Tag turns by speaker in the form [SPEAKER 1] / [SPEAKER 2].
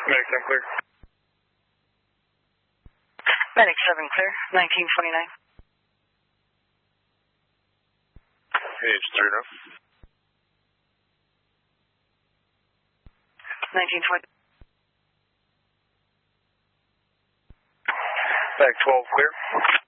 [SPEAKER 1] Medic 10 clear.
[SPEAKER 2] Medic 7 clear, 1929.
[SPEAKER 1] Page 3 now.
[SPEAKER 2] 1920.
[SPEAKER 1] Medic 12 clear.